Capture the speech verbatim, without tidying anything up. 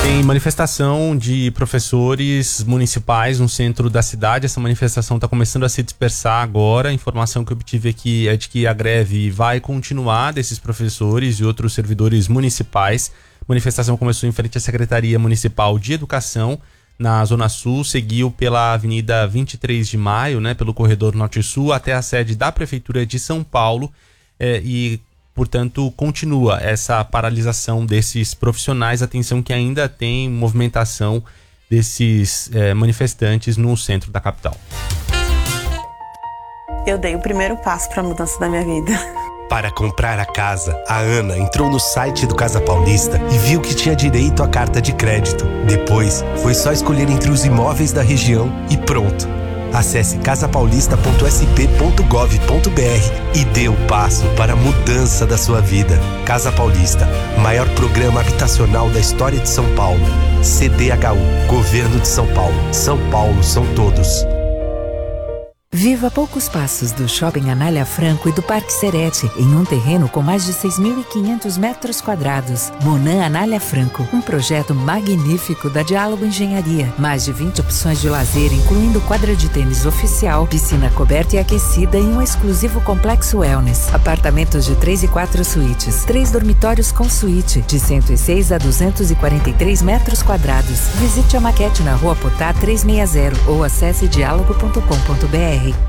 Tem manifestação de professores municipais no centro da cidade. Essa manifestação está começando a se dispersar agora. A informação que eu obtive aqui é de que a greve vai continuar desses professores e outros servidores municipais. A manifestação começou em frente à Secretaria Municipal de Educação, na Zona Sul, seguiu pela Avenida vinte e três de maio, né, pelo corredor Norte-Sul, até a sede da Prefeitura de São Paulo eh, e, portanto, continua essa paralisação desses profissionais. Atenção que ainda tem movimentação desses eh, manifestantes no centro da capital. Eu dei o primeiro passo para a mudança da minha vida. Para comprar a casa, a Ana entrou no site do Casa Paulista e viu que tinha direito à carta de crédito. Depois, foi só escolher entre os imóveis da região e pronto. Acesse casa paulista ponto s p ponto gov ponto b r e dê o passo para a mudança da sua vida. Casa Paulista, maior programa habitacional da história de São Paulo. C D H U, Governo de São Paulo. São Paulo são todos. Viva a poucos passos do Shopping Anália Franco e do Parque Serete, em um terreno com mais de seis mil e quinhentos metros quadrados. Monan Anália Franco, um projeto magnífico da Diálogo Engenharia. Mais de vinte opções de lazer, incluindo quadra de tênis oficial, piscina coberta e aquecida e um exclusivo complexo wellness. Apartamentos de três e quatro suítes, três dormitórios com suíte, de cento e seis a duzentos e quarenta e três metros quadrados. Visite a maquete na Rua Potá trezentos e sessenta ou acesse diálogo ponto com ponto b r.